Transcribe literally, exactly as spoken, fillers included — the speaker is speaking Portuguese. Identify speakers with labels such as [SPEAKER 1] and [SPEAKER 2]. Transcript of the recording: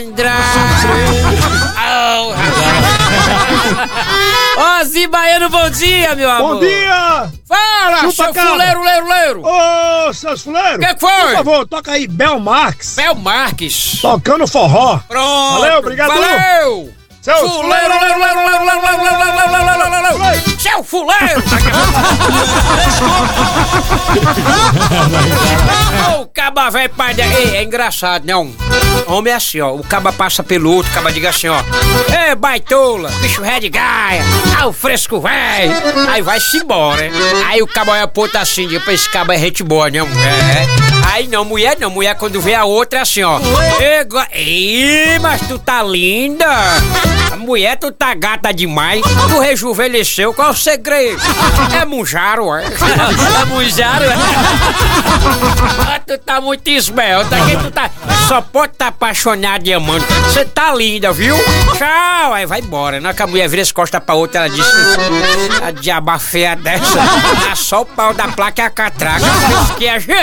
[SPEAKER 1] Oh, Ó, Zi Baiano, bom dia, meu amor.
[SPEAKER 2] Bom dia!
[SPEAKER 1] Fala,
[SPEAKER 2] Chupa,
[SPEAKER 1] seu
[SPEAKER 2] cara.
[SPEAKER 1] fuleiro, leiro, leiro.
[SPEAKER 2] Ô, seus fuleiros!
[SPEAKER 1] Que que foi?
[SPEAKER 2] Por favor, toca aí Bel Marx,
[SPEAKER 1] Bel Marques.
[SPEAKER 2] tocando forró.
[SPEAKER 1] Pronto.
[SPEAKER 2] Valeu, obrigado.
[SPEAKER 1] Valeu.
[SPEAKER 2] Seus
[SPEAKER 1] Fuleiro, leiro, leiro, leiro, leiro, leiro, leiro, leiro, leiro, leiro, leiro. Seu fuleiro. O caba velho pai de... Ei, é engraçado, não? Homem é assim, ó. O caba passa pelo outro, o caba diga assim, ó. Ei, baitola, bicho ré de gaia. Ah, o fresco velho. Aí vai-se embora, hein? Aí o caba olha pro outro assim, diz, esse caba é gente boa, não? É. Aí não, mulher não. Mulher quando vê a outra é assim, ó. Ei, go... Ei, mas tu tá linda. A mulher, tu tá gata demais. Tu rejuvenesceu, qual é o segredo? É mujaro, é? É mujaro, é? Ah, tu tá muito esbelta. Aqui tu tá... Só pode tá apaixonado, diamante. Você tá linda, viu? Tchau. Aí vai embora. Na hora que a mulher vira as costas pra outra, ela diz... A diaba feia dessa. Dá só o pau da placa e a catraca. Que a gente...